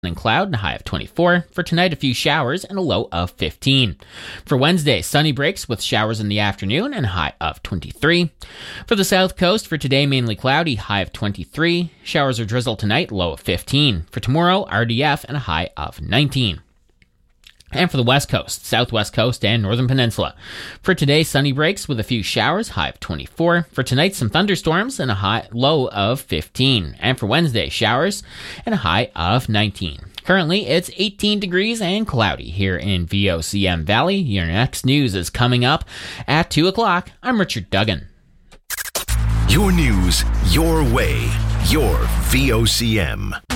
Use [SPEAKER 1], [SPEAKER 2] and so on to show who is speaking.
[SPEAKER 1] and cloud and a high of 24. For tonight, a few showers and a low of 15. For Wednesday, sunny breaks with showers in the afternoon and a high of 23. For the south coast, for today, mainly cloudy, high of 23. Showers or drizzle tonight, low of 15. For tomorrow, RDF and a high of 19. And for the west coast, southwest coast, and northern peninsula. For today, sunny breaks with a few showers, high of 24. For tonight, some thunderstorms and a low of 15. And for Wednesday, showers and a high of 19. Currently, it's 18 degrees and cloudy here in VOCM Valley. Your next news is coming up at 2 o'clock. I'm Richard Duggan.
[SPEAKER 2] Your news, your way, your VOCM.